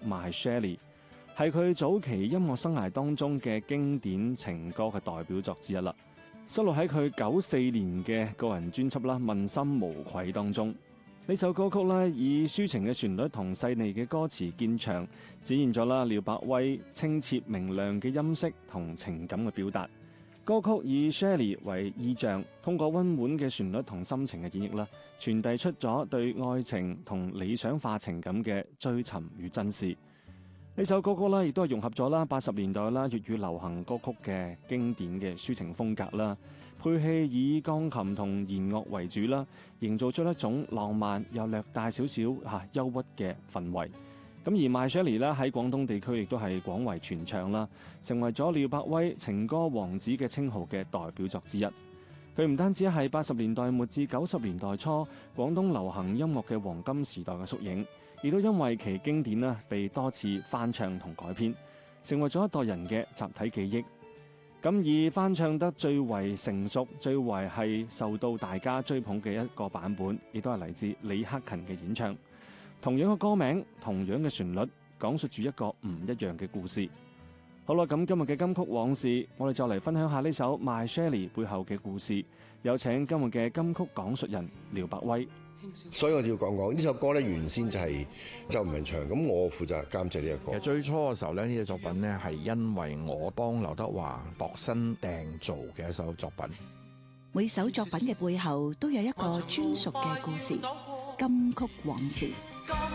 My Shelley》，係佢早期音樂生涯當中嘅經典情歌嘅代表作之一啦。收錄喺佢94年嘅個人專輯啦《問心無愧》當中。呢首歌曲咧以抒情嘅旋律同細膩嘅歌詞見長，展現咗啦廖百威清澈明亮嘅音色同情感嘅表達。歌曲以 Shelley 為意象，通過溫婉嘅旋律同心情嘅演繹啦，傳遞出咗對愛情同理想化情感嘅追尋與珍視。呢首歌曲咧亦都係融合咗啦80年代啦粵語流行歌曲嘅經典嘅抒情風格啦，配器以鋼琴同弦樂為主啦，營造出一種浪漫又略帶少少憂鬱嘅氛圍。咁而 My Shelley 咧喺廣東地區亦都係廣為傳唱啦，成為咗廖百威情歌王子嘅稱號嘅代表作之一。佢唔單止係80年代末至90年代初廣東流行音樂嘅黃金時代嘅縮影，亦都因為其經典啦被多次翻唱同改編，成為咗一代人嘅集體記憶。咁而翻唱得最為成熟、最為係受到大家追捧嘅一個版本，亦都係嚟自李克勤嘅演唱。同樣嘅歌名，同樣嘅旋律，講述住一個唔一樣嘅故事。好啦，咁今日嘅金曲往事，我哋就嚟分享下呢首 My Shelley 背後嘅故事。有請今日嘅金曲講述人廖百威。 所以我哋要講呢首歌咧，原先就係周文唱，咁我負責監製呢一個。 其實最初嘅時候咧，呢隻作品咧係因為我幫劉德華度身訂造嘅一首作品。 每首作品嘅背後都有一個專屬嘅故事，金曲往事。